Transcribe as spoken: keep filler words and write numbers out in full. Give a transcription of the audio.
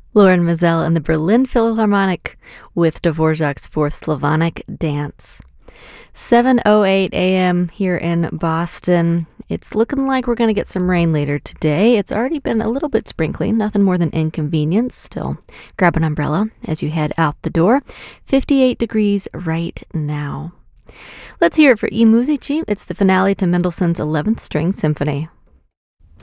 Lauren Mazel and the Berlin Philharmonic with Dvorak's Fourth Slavonic Dance. seven oh eight a.m. here in Boston. It's looking like we're going to get some rain later today. It's already been a little bit sprinkling, nothing more than inconvenience. Still, grab an umbrella as you head out the door. fifty-eight degrees right now. Let's hear it for I Musici. It's the finale to Mendelssohn's eleventh String Symphony.